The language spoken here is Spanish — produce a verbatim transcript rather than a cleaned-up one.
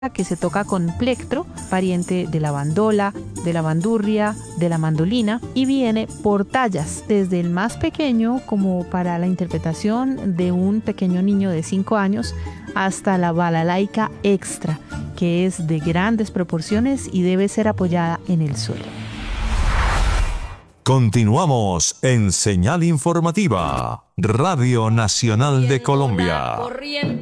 que se toca con plectro, pariente de la bandola, de la bandurria, de la mandolina, y viene por tallas, desde el más pequeño como para la interpretación de un pequeño niño de cinco años hasta la balalaika extra, que es de grandes proporciones y debe ser apoyada en el suelo. Continuamos en Señal Informativa, Radio Nacional de Colombia.